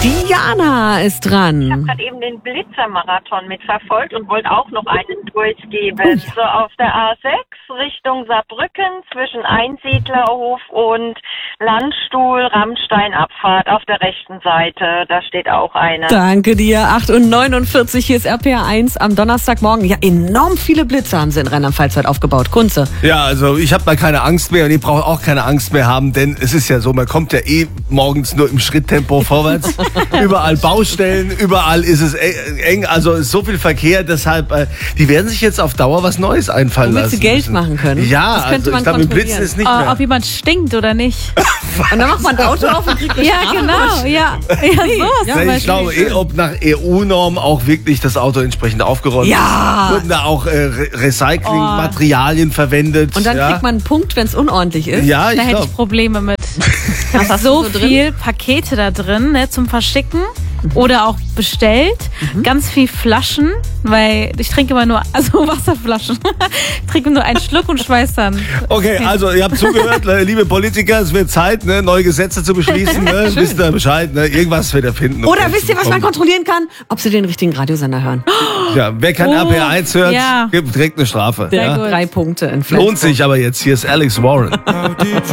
Diana ist dran. Ich habe gerade eben den Blitzermarathon mitverfolgt und wollte auch noch einen durchgeben. So auf der A6 Richtung Saarbrücken zwischen Einsiedlerhof und Landstuhl-Rammstein-Abfahrt auf der rechten Seite. Da steht auch eine. Danke dir. 8:49 hier ist RPR1 am Donnerstagmorgen. Ja, enorm viele Blitze haben sie in Rheinland-Pfalz aufgebaut. Kunze. Ja, also ich habe da keine Angst mehr und ihr braucht auch keine Angst mehr haben, denn es ist ja so, man kommt ja morgens nur im Schritttempo vorwärts. Überall Baustellen, überall ist es eng, also ist so viel Verkehr, deshalb, die werden sich jetzt auf Dauer was Neues einfallen lassen. Damit sie Geld machen können. Ja, das könnte also ich glaube, mit Blitzen ist nicht mehr. Ob jemand stinkt oder nicht. Und dann macht man ein Auto auf und kriegt eine Strafe. Genau, ja. Ja, Ich glaube, ob nach EU-Norm auch wirklich das Auto entsprechend aufgeräumt ist. Wurden da auch Recyclingmaterialien verwendet. Und dann kriegt man einen Punkt, wenn es unordentlich ist. Ja, Da hätte ich Probleme mit. So viel Pakete da drin, ne, zum Verschicken oder auch bestellt. Ganz viel Flaschen, weil ich trinke immer nur, also Wasserflaschen. Ich trinke nur einen Schluck und schweiß dann. Okay, also ihr habt zugehört, liebe Politiker, es wird Zeit, ne, neue Gesetze zu beschließen. Ne? Wisst ihr Bescheid, ne? Irgendwas wird erfinden. Oder wisst ihr, was man kontrollieren kann? Ob sie den richtigen Radiosender hören. Ja, wer kein RPR1 hört, gibt direkt eine Strafe. Direkt 3 Punkte in Flensburg. Lohnt sich aber jetzt. Hier ist Alex Warren.